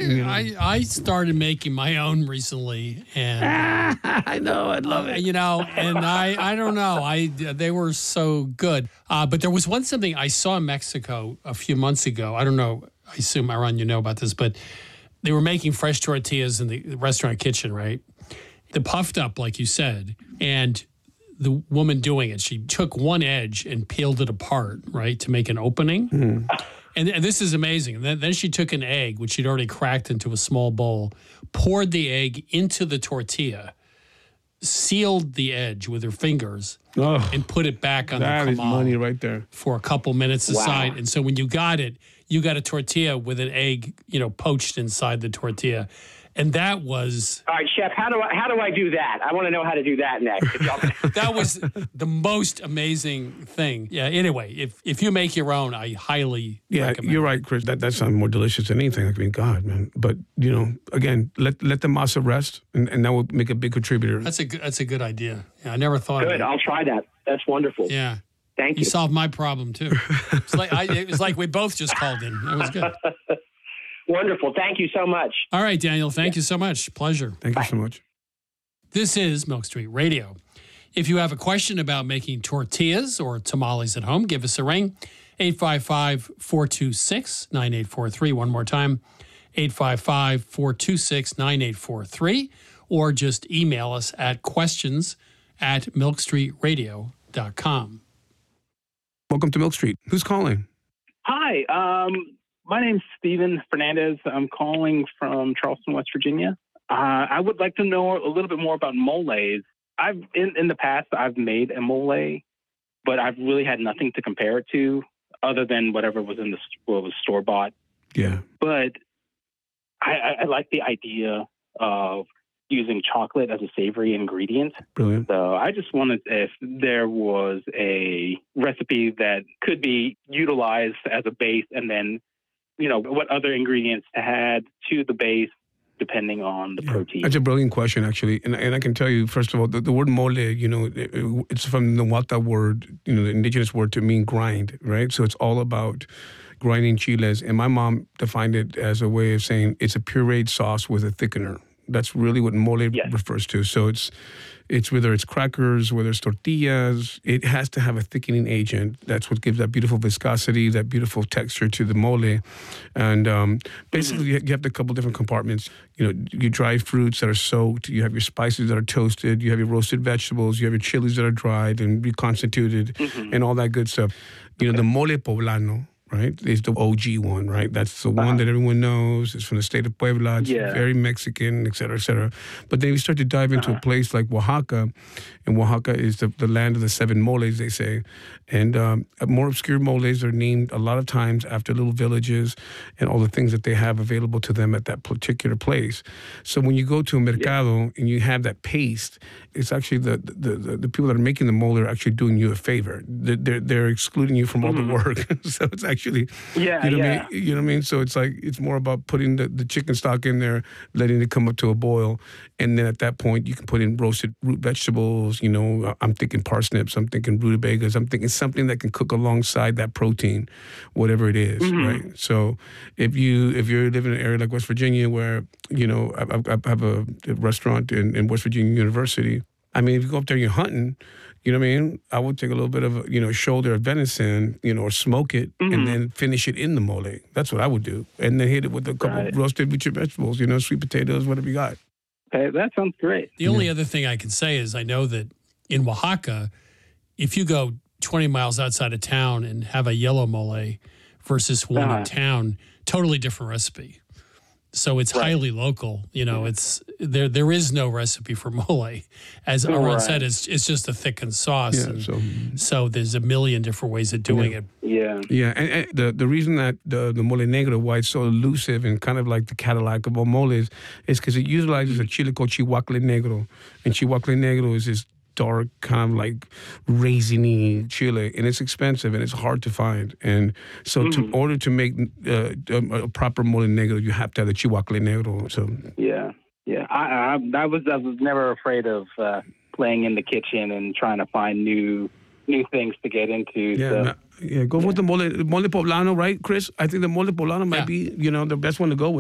I started making my own recently, and I know, I love it. and I don't know, they were so good. But there was something I saw in Mexico a few months ago. I don't know. I assume Aaron, you know about this, but they were making fresh tortillas in the restaurant kitchen, right? They're puffed up, like you said, and the woman doing it, she took one edge and peeled it apart, right, to make an opening. Mm. And this is amazing. Then she took an egg, which she'd already cracked into a small bowl, poured the egg into the tortilla, sealed the edge with her fingers, and put it back on the comal. That is money right there. For a couple minutes aside. And so when you got it, you got a tortilla with an egg, poached inside the tortilla. And that was... All right, Chef, how do I do that? I want to know how to do that next. If y'all... That was the most amazing thing. Yeah, anyway, if you make your own, I highly recommend you're right, Chris. That sounds more delicious than anything. I mean, God, man. But, again, let the masa rest, and that will make a big contributor. That's a good idea. Yeah, I never thought of it. Good, I'll try that. That's wonderful. Yeah. Thank you. You solved my problem, too. It was like we both just called in. It was good. Wonderful. Thank you so much. All right, Daniel. Thank you so much. Pleasure. Thank you so much. This is Milk Street Radio. If you have a question about making tortillas or tamales at home, give us a ring. 855-426-9843. One more time, 855-426-9843. Or just email us at questions@milkstreetradio.com. Welcome to Milk Street. Who's calling? Hi. My name's Steven Fernandez. I'm calling from Charleston, West Virginia. I would like to know a little bit more about moles. In the past, I've made a mole, but I've really had nothing to compare it to other than whatever was was store-bought. Yeah. But I like the idea of using chocolate as a savory ingredient. Brilliant. So I just wondered if there was a recipe that could be utilized as a base, and then what other ingredients to add to the base depending on the protein. That's a brilliant question, actually. And I can tell you, first of all, the word mole, it's from the Nahuatl word, the indigenous word to mean grind, right? So it's all about grinding chiles. And my mom defined it as a way of saying it's a pureed sauce with a thickener. That's really what mole refers to. So it's whether it's crackers, whether it's tortillas, it has to have a thickening agent. That's what gives that beautiful viscosity, that beautiful texture to the mole. And basically, you have a couple different compartments. Your dry fruits that are soaked. You have your spices that are toasted. You have your roasted vegetables. You have your chilies that are dried and reconstituted, and all that good stuff. The mole poblano, right? It's the OG one, right? That's the one that everyone knows. It's from the state of Puebla. It's very Mexican, et cetera, et cetera. But then you start to dive into a place like Oaxaca, and Oaxaca is the land of the seven moles, they say. And more obscure moles are named a lot of times after little villages and all the things that they have available to them at that particular place. So when you go to a mercado and you have that paste, it's actually the people that are making the mole are actually doing you a favor. They're excluding you from all the work. So it's actually you know what I mean? So it's more about putting the chicken stock in there, letting it come up to a boil, and then at that point you can put in roasted root vegetables. I'm thinking parsnips, I'm thinking rutabagas, I'm thinking something that can cook alongside that protein, whatever it is, right? So if you're living in an area like West Virginia, where I have a restaurant in West Virginia University. I mean, if you go up there and you're hunting, you know what I mean? I would take a little bit of a shoulder of venison, or smoke it and then finish it in the mole. That's what I would do. And then hit it with a couple of roasted vegetables, sweet potatoes, whatever you got. Okay, that sounds great. The only other thing I can say is I know that in Oaxaca, if you go 20 miles outside of town and have a yellow mole versus one in town, totally different recipe. So it's highly local. It's there is no recipe for mole. As Aaron said, it's just a thickened sauce. Yeah, so there's a million different ways of doing it. Yeah. Yeah, and the reason that the mole negro, why it's so elusive and kind of like the Cadillac of all moles, is because it utilizes a chile called chihuacle negro. And chihuacle negro is this dark, kind of like raisiny chile, and it's expensive and it's hard to find. And so, in order to make a proper mole negro, you have to have the chihuacle negro. So I was never afraid of playing in the kitchen and trying to find new things to get into. Go with the mole poblano, right, Chris? I think the mole poblano might be the best one to go with.